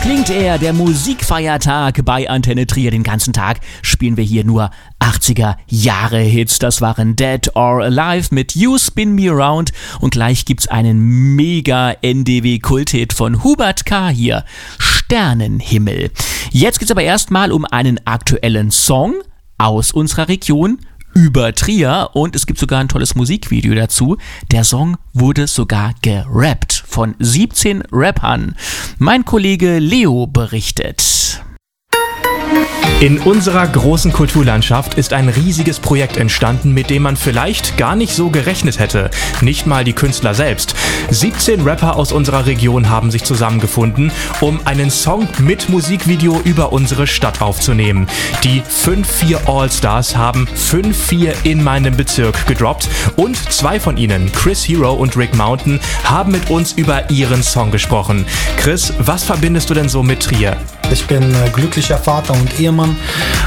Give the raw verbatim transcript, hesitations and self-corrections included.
klingt er, der Musikfeiertag bei Antenne Trier. Den ganzen Tag spielen wir hier nur achtziger-Jahre-Hits. Das waren Dead or Alive mit You Spin Me Around. Und gleich gibt's einen mega N D W-Kulthit von Hubert K. hier. Sternenhimmel. Jetzt geht's aber erstmal um einen aktuellen Song aus unserer Region, über Trier, und es gibt sogar ein tolles Musikvideo dazu. Der Song wurde sogar gerappt von siebzehn Rappern. Mein Kollege Leo berichtet. In unserer großen Kulturlandschaft ist ein riesiges Projekt entstanden, mit dem man vielleicht gar nicht so gerechnet hätte. Nicht mal die Künstler selbst. siebzehn Rapper aus unserer Region haben sich zusammengefunden, um einen Song mit Musikvideo über unsere Stadt aufzunehmen. Die fünf vier All-Stars haben fünf vier in meinem Bezirk gedroppt und zwei von ihnen, Chris Hero und Rick Mountain, haben mit uns über ihren Song gesprochen. Chris, was verbindest du denn so mit Trier? Ich bin äh, glücklicher Vater und Ehemann